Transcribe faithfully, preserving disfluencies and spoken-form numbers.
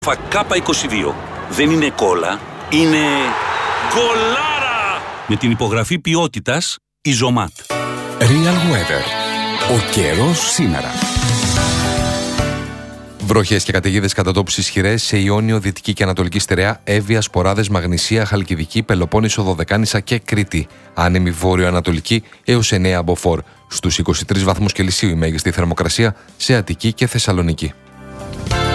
Κάπα είκοσι δύο. Δεν είναι κόλλα, είναι γκολάρα! Με την υπογραφή ποιότητας Ιζομάτ. Real Weather. Ο καιρός σήμερα. Βροχές και καταιγίδες κατά τόπους ισχυρές σε Ιόνιο, Δυτική και Ανατολική Στερεά, Εύβοια, Σποράδες, Μαγνησία, Χαλκιδική, Πελοπόννησο, Δωδεκάνησα και Κρήτη. Άνεμη βόρειο-ανατολική έως εννέα από φορ. Στους είκοσι τρεις βαθμούς Κελσίου η μέγιστη θερμοκρασία σε Αττική και Θεσσαλονίκη.